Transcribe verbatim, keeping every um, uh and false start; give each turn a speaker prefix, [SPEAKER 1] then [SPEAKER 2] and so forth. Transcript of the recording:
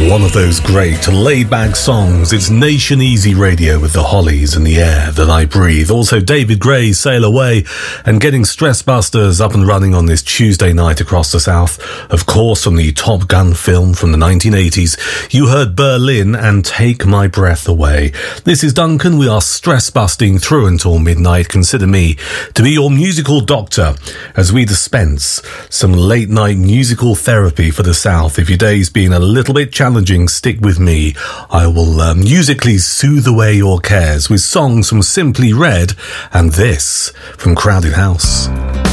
[SPEAKER 1] One of those great laid-back songs. It's Nation Easy Radio with the Hollies and the air that I breathe. Also David Gray's Sail Away, and getting Stress Busters up and running on this Tuesday night across the South. Of course, from the Top Gun film from the nineteen eighties, you heard Berlin and Take My Breath Away. This is Duncan. We are stress busting through until midnight. Consider me to be your musical doctor as we dispense some late night musical therapy for the South. If your day's been a little bit challenging, stick with me. I will uh, musically soothe away your cares with songs from Simply Red and this from Crowded House.